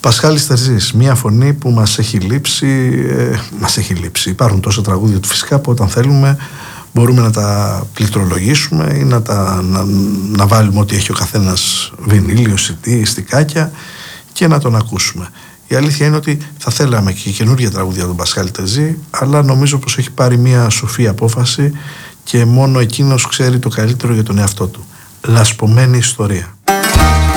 Πασχάλης Τερζής, μια φωνή που μας έχει λείψει. Υπάρχουν τόσα τραγούδια του φυσικά που όταν θέλουμε μπορούμε να τα πληκτρολογήσουμε ή να βάλουμε ό,τι έχει ο καθένας, βινίλιο, CD, στικάκια, και να τον ακούσουμε. Η αλήθεια είναι ότι θα θέλαμε και καινούργια τραγούδια του Πασχάλη Τερζή, αλλά νομίζω πως έχει πάρει μια σοφή απόφαση και μόνο εκείνος ξέρει το καλύτερο για τον εαυτό του. Λασπωμένη ιστορία.